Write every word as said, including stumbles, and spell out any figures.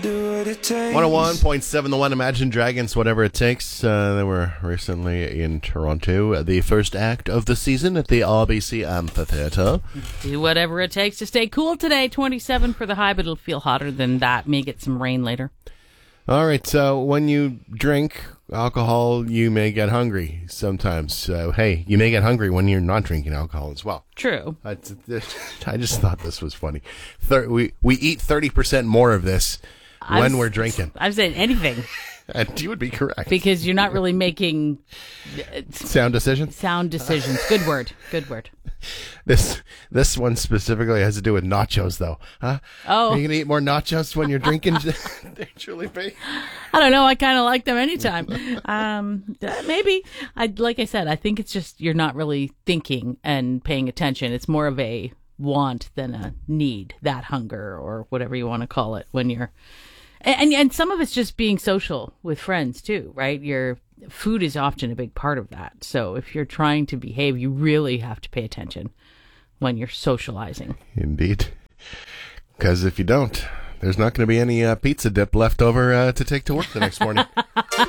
one oh one point seven The One, Imagine Dragons, Whatever It Takes. Uh, they were recently in Toronto at the first act of the season at the R B C Amphitheatre. Do whatever it takes to stay cool today. twenty-seven for the high, but it'll feel hotter than that. May get some rain later. All right, so when you drink alcohol, you may get hungry sometimes. So, hey, you may get hungry when you're not drinking alcohol as well. True. I, I just thought this was funny. Thir- we, we eat thirty percent more of this when was, we're drinking. I've said anything. And you would be correct. Because you're not really making sound decisions. Sound decisions. Good word. Good word. This this one specifically has to do with nachos, though. Huh? Oh. Are you going to eat more nachos when you're drinking? Julie B? I don't know. I kind of like them anytime. Um, maybe. I Like I said, I think it's just you're not really thinking and paying attention. It's more of a want than a need, that hunger or whatever you want to call it when you're... And and some of it's just being social with friends too, right? Your food is often a big part of that. So if you're trying to behave, you really have to pay attention when you're socializing. Indeed. Because if you don't, there's not going to be any uh, pizza dip left over uh, to take to work the next morning.